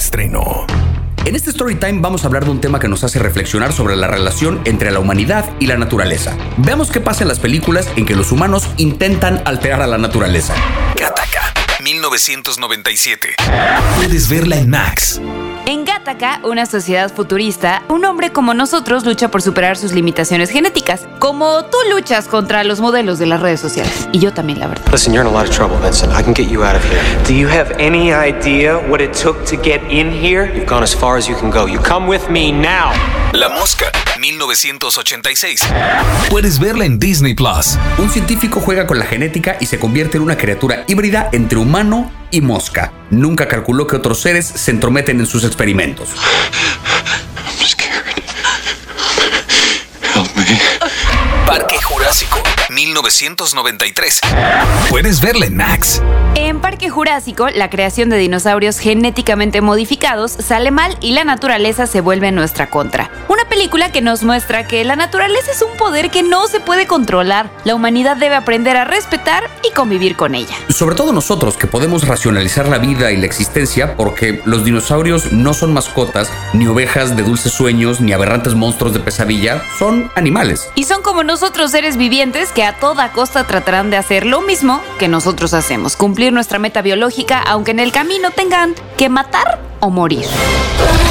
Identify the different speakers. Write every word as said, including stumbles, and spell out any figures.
Speaker 1: estreno. En este Storytime vamos a hablar de un tema que nos hace reflexionar sobre la relación entre la humanidad y la naturaleza. Veamos qué pasa en las películas en que los humanos intentan alterar a la naturaleza.
Speaker 2: Gattaca, mil novecientos noventa y siete.
Speaker 1: Puedes verla en Max.
Speaker 3: En Gattaca, una sociedad futurista, un hombre como nosotros lucha por superar sus limitaciones genéticas, como tú luchas contra los modelos de las redes sociales. Y yo también, la verdad.
Speaker 4: Listen, you're in a lot of trouble, Vincent. I can get you out of here.
Speaker 5: Do you have any idea what it took to get in here?
Speaker 4: You've gone as far as you can go. You come with me now.
Speaker 2: La Mosca, mil novecientos ochenta y seis.
Speaker 1: Puedes verla en Disney Plus. Un científico juega con la genética y se convierte en una criatura híbrida entre humano y mosca. Nunca calculó que otros seres se entrometen en sus experimentos.
Speaker 6: I'm scared. Help me.
Speaker 2: Parque Jurásico, mil novecientos noventa y tres.
Speaker 1: Puedes verla en Max.
Speaker 3: En Parque Jurásico, la creación de dinosaurios genéticamente modificados sale mal y la naturaleza se vuelve en nuestra contra. Una película que nos muestra que la naturaleza es un poder que no se puede controlar. La humanidad debe aprender a respetar y convivir con ella.
Speaker 1: Sobre todo nosotros, que podemos racionalizar la vida y la existencia, porque los dinosaurios no son mascotas, ni ovejas de dulces sueños, ni aberrantes monstruos de pesadilla, son animales.
Speaker 3: Y son como nosotros, seres vivientes que a toda costa tratarán de hacer lo mismo que nosotros hacemos, cumplir nuestra meta biológica, aunque en el camino tengan que matar o morir.